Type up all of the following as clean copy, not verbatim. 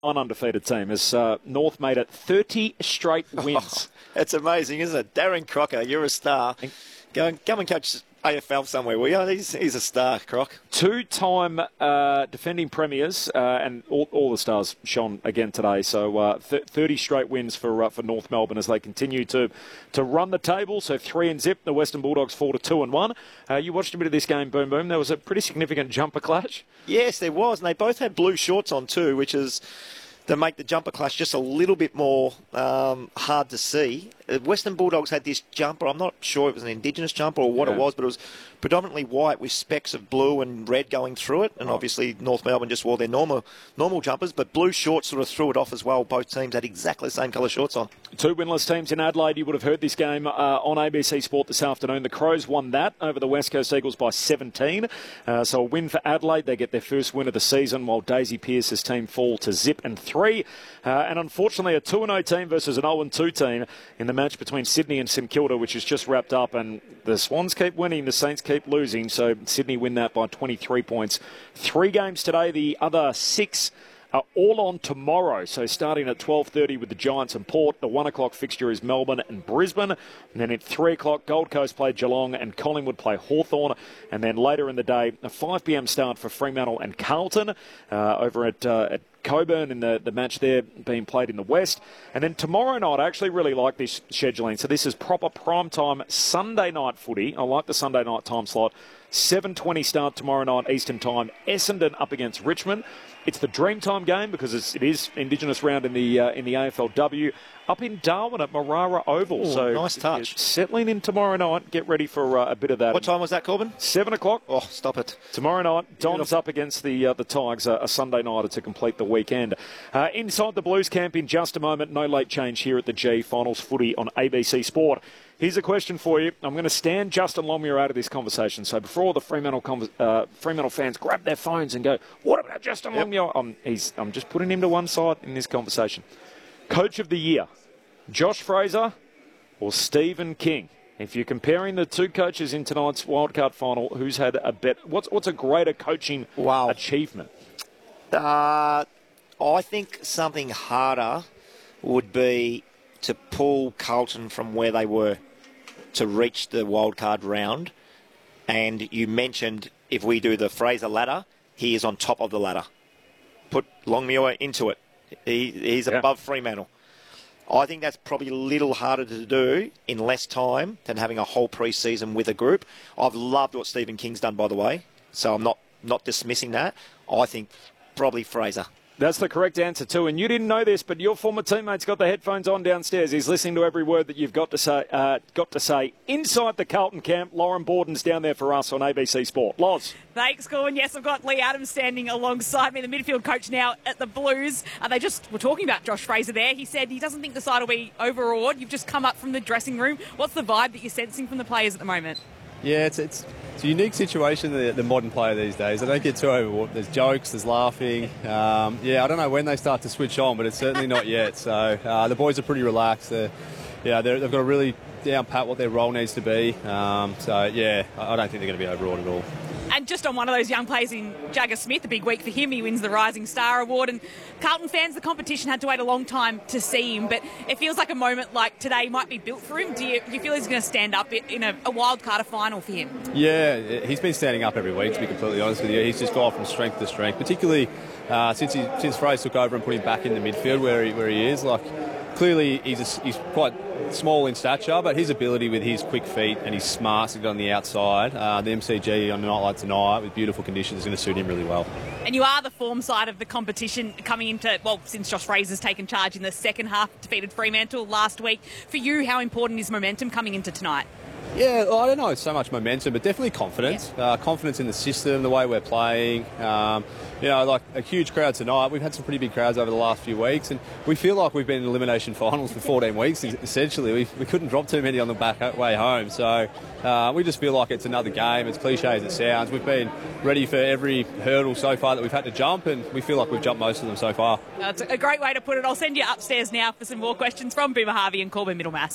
One undefeated team as North made it 30 straight wins. It's amazing, isn't it? Darren Crocker, you're a star. Come and coach AFL somewhere, will you? He's a star, Croc. Two-time defending premiers, and all the stars shone again today. So 30 straight wins for North Melbourne as they continue to run the table. So 3-0. The Western Bulldogs fall to 2-1. You watched a bit of this game, Boom Boom. There was a pretty significant jumper clash. Yes, there was, and they both had blue shorts on too, which is to make the jumper clash just a little bit more hard to see. Western Bulldogs had this jumper. I'm not sure it was an Indigenous jumper or what it was, but it was predominantly white with specks of blue and red going through it. And obviously North Melbourne just wore their normal jumpers, but blue shorts sort of threw it off as well. Both teams had exactly the same colour shorts on. Two winless teams in Adelaide. You would have heard this game on ABC Sport this afternoon. The Crows won that over the West Coast Eagles by 17. So a win for Adelaide. They get their first win of the season, while Daisy Pearce's team fall to 0-3. And unfortunately, a 2-0 team versus an 0-2 team in the match between Sydney and St Kilda, which has just wrapped up. And the Swans keep winning, the Saints keep losing. So Sydney win that by 23 points. 3 games today. The other 6 are all on tomorrow. So starting at 12:30 with the Giants and Port. The 1 o'clock fixture is Melbourne and Brisbane. And then at 3 o'clock, Gold Coast play Geelong and Collingwood play Hawthorn. And then later in the day, a 5 p.m. start for Fremantle and Carlton over at Coburn in the match there being played in the West. And then tomorrow night, I actually really like this scheduling. So this is proper primetime Sunday night footy. I like the Sunday night time slot. 7:20 start tomorrow night Eastern Time. Essendon up against Richmond. It's the Dreamtime game because it is Indigenous round in the AFLW up in Darwin at Marara Oval. Ooh, so nice touch. Settling in tomorrow night. Get ready for a bit of that. What time was that, Corbin? 7 o'clock. Oh, stop it. Tomorrow night, Dons up against the Tigers, a Sunday nighter to complete the weekend. Inside the Blues camp in just a moment. No late change here at the G. Finals footy on ABC Sport. Here's a question for you. I'm going to stand Justin Longmuir out of this conversation. So before all the Fremantle fans grab their phones and go, what about Justin Longmuir? I'm just putting him to one side in this conversation. Coach of the year, Josh Fraser or Stephen King? If you're comparing the two coaches in tonight's wildcard final, who's had a bet? What's a greater coaching achievement? I think something harder would be to pull Carlton from where they were to reach the wildcard round. And you mentioned if we do the Fraser ladder, he is on top of the ladder. Put Longmuir into it. He's above Fremantle. I think that's probably a little harder to do in less time than having a whole pre-season with a group. I've loved what Stephen King's done, by the way, so I'm not dismissing that. I think probably Fraser. That's the correct answer too. And you didn't know this, but your former teammate's got the headphones on downstairs. He's listening to every word that you've got to say. Inside the Carlton camp, Lauren Borden's down there for us on ABC Sport. Loz. Thanks, Gordon. Yes, I've got Lee Adams standing alongside me, the midfield coach now at the Blues. They just were talking about Josh Fraser there. He said he doesn't think the side will be overawed. You've just come up from the dressing room. What's the vibe that you're sensing from the players at the moment? Yeah, it's a unique situation, the modern player these days. They don't get too overwhelmed. There's jokes, there's laughing. I don't know when they start to switch on, but it's certainly not yet. So the boys are pretty relaxed. They've got a really down pat what their role needs to be. I don't think they're going to be overawed at all. And just on one of those young players in Jagger Smith, a big week for him. He wins the Rising Star Award. And Carlton fans, the competition had to wait a long time to see him. But it feels like a moment like today might be built for him. Do you feel he's going to stand up in a wild card final for him? Yeah, he's been standing up every week, to be completely honest with you. He's just gone from strength to strength, particularly since Fraser took over and put him back in the midfield where he is. Clearly, he's quite small in stature, but his ability with his quick feet and his smarts to get on the outside, the MCG on a night like tonight with beautiful conditions is going to suit him really well. And you are the form side of the competition coming into, since Josh Fraser's taken charge in the second half, defeated Fremantle last week. For you, how important is momentum coming into tonight? Yeah, I don't know it's so much momentum, but definitely confidence. Yeah. Confidence in the system, the way we're playing. Like a huge crowd tonight. We've had some pretty big crowds over the last few weeks, and we feel like we've been in elimination finals for 14 weeks, essentially. We couldn't drop too many on the back way home, so we just feel like it's another game. It's cliche as it sounds. We've been ready for every hurdle so far that we've had to jump, and we feel like we've jumped most of them so far. That's a great way to put it. I'll send you upstairs now for some more questions from Boomer Harvey and Corbin Middlemass.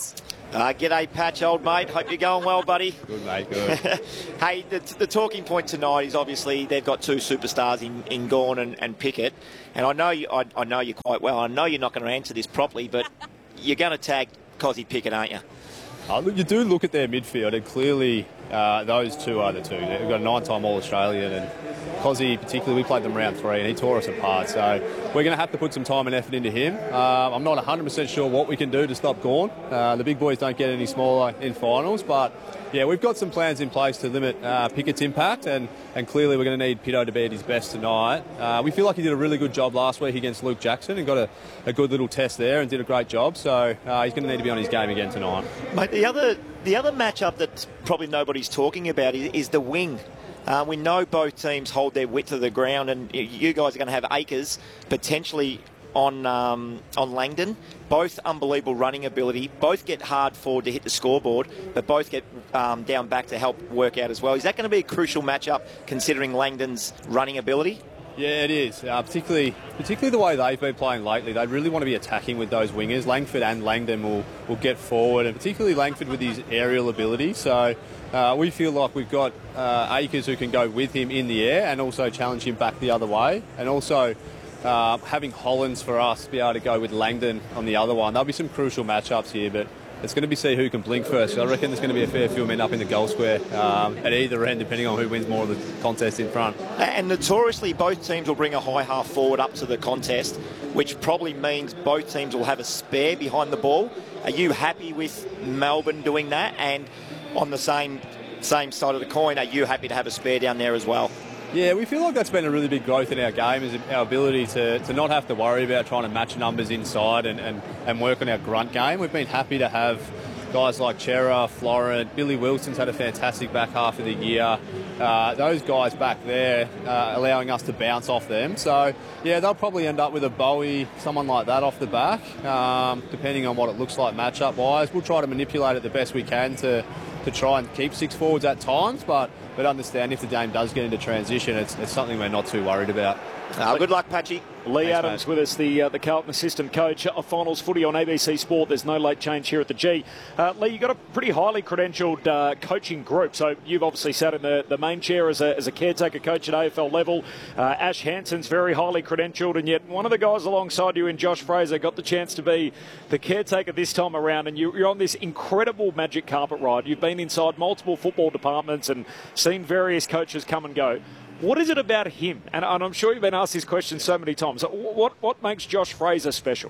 G'day, Patch, old mate. Hope you're going well, buddy. Good, mate, good. Hey, the talking point tonight is obviously they've got two superstars in Gawn and Pickett. And I know you quite well. I know you're not going to answer this properly, but you're going to tag Cozzy Pickett, aren't you? Look, you do look at their midfield, and clearly those two are the two. We've got a 9-time All-Australian, and Cozzy particularly, we played them round 3 and he tore us apart. So we're going to have to put some time and effort into him. I'm not 100% sure what we can do to stop Gawn. The big boys don't get any smaller in finals, but yeah, we've got some plans in place to limit Pickett's impact, and clearly we're going to need Pitto to be at his best tonight. We feel like he did a really good job last week against Luke Jackson and got a good little test there and did a great job. So he's going to need to be on his game again tonight. Mate, the other matchup that probably nobody's talking about is the wing. We know both teams hold their width of the ground, and you guys are going to have Acres potentially on Langdon. Both unbelievable running ability. Both get hard forward to hit the scoreboard, but both get down back to help work out as well. Is that going to be a crucial matchup considering Langdon's running ability? Yeah, it is. Particularly the way they've been playing lately. They really want to be attacking with those wingers. Langford and Langdon will get forward, and particularly Langford with his aerial ability. So we feel like we've got Acres who can go with him in the air and also challenge him back the other way. And also having Hollins for us be able to go with Langdon on the other one. There'll be some crucial matchups here, but it's going to be see who can blink first. I reckon there's going to be a fair few men up in the goal square at either end, depending on who wins more of the contest in front. And notoriously, both teams will bring a high half forward up to the contest, which probably means both teams will have a spare behind the ball. Are you happy with Melbourne doing that? And on the same side of the coin, are you happy to have a spare down there as well? Yeah, we feel like that's been a really big growth in our game, is our ability to not have to worry about trying to match numbers inside and work on our grunt game. We've been happy to have guys like Chera, Florent, Billy Wilson's had a fantastic back half of the year. Those guys back there allowing us to bounce off them. So, yeah, they'll probably end up with a Bowie, someone like that off the back, depending on what it looks like matchup-wise. We'll try to manipulate it the best we can to try and keep 6 forwards at times, but understand if the game does get into transition, it's something we're not too worried about. Good luck, Patchy. Lee Adams with us, the Carlton assistant coach of Finals Footy on ABC Sport. There's no late change here at the G. Lee, you've got a pretty highly credentialed coaching group. So you've obviously sat in the main chair as a caretaker coach at AFL level. Ash Hanson's very highly credentialed, and yet one of the guys alongside you in Josh Fraser got the chance to be the caretaker this time around, and you're on this incredible magic carpet ride. You've been inside multiple football departments and seen various coaches come and go. What is it about him? And I'm sure you've been asked this question so many times. What makes Josh Fraser special?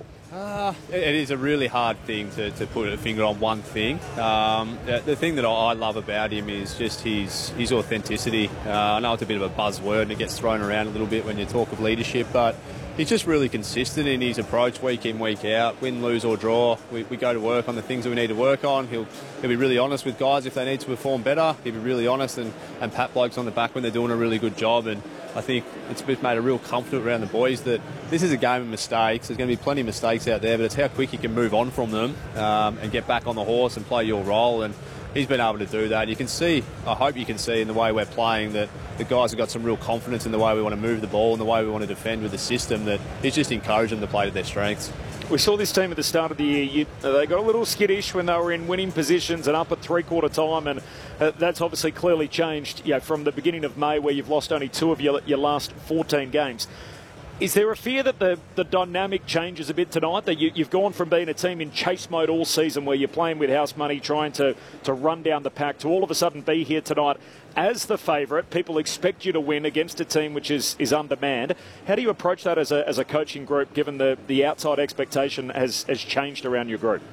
It is a really hard thing to put a finger on one thing. The thing that I love about him is just his authenticity. I know it's a bit of a buzzword and it gets thrown around a little bit when you talk of leadership, but he's just really consistent in his approach week in, week out. Win, lose or draw, we go to work on the things that we need to work on. He'll be really honest with guys if they need to perform better. He'll be really honest and pat blokes on the back when they're doing a really good job. And I think it's made a real comfort around the boys that this is a game of mistakes. There's going to be plenty of mistakes out there, but it's how quick you can move on from them and get back on the horse and play your role. And he's been able to do that. You can see, I hope you can see in the way we're playing that the guys have got some real confidence in the way we want to move the ball and the way we want to defend with the system, that he's just encouraged them to play to their strengths. We saw this team at the start of the year. They got a little skittish when they were in winning positions and up at three-quarter time, and that's obviously clearly changed from the beginning of May, where you've lost only 2 of your last 14 games. Is there a fear that the dynamic changes a bit tonight, that you've gone from being a team in chase mode all season where you're playing with house money, trying to run down the pack, to all of a sudden be here tonight as the favourite? People expect you to win against a team which is undermanned. How do you approach that as a coaching group, given the outside expectation has changed around your group?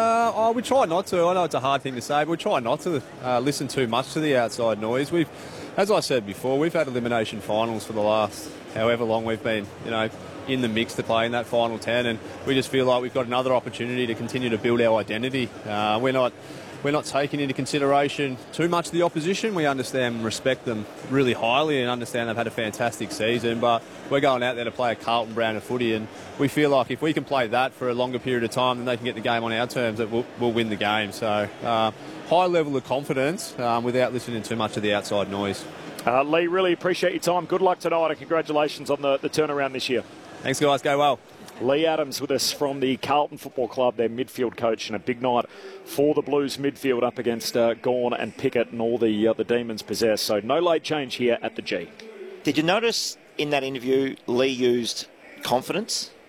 We try not to. I know it's a hard thing to say, but we try not to listen too much to the outside noise. As I said before, we've had elimination finals for the last however long we've been, in the mix to play in that final 10, and we just feel like we've got another opportunity to continue to build our identity. We're not taking into consideration too much the opposition. We understand and respect them really highly and understand they've had a fantastic season, but we're going out there to play a Carlton brand of footy, and we feel like if we can play that for a longer period of time, then they can get the game on our terms, that we'll win the game. So high level of confidence without listening too much to the outside noise. Lee, really appreciate your time. Good luck tonight and congratulations on the turnaround this year. Thanks, guys. Go well. Lee Adams with us from the Carlton Football Club, their midfield coach, and a big night for the Blues midfield up against Gawn and Pickett and all the Demons possess. So no late change here at the G. Did you notice in that interview Lee used confidence?